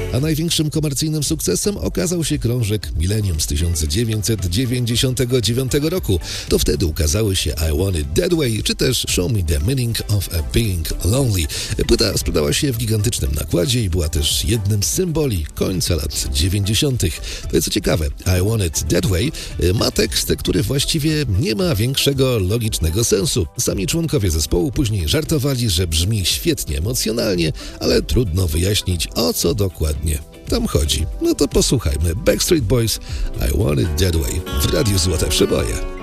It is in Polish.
A największym komercyjnym sukcesem okazał się krążek Millennium z 1999 roku. To wtedy ukazały się I Want It That Way, czy też Show Me The Meaning of a Being Lonely. Płyta sprzedała się w gigantycznym nakładzie i była też jednym z symboli końca lat 90. Co ciekawe, I Want It That Way ma tekst, który właściwie nie ma większego logicznego sensu. Sami członkowie zespołu później żartowali, że brzmi świetnie emocjonalnie, ale trudno wyjaśnić, o co dokładnie tam chodzi. No to posłuchajmy. Backstreet Boys, I Want It That Way w Radiu Złote Przeboje.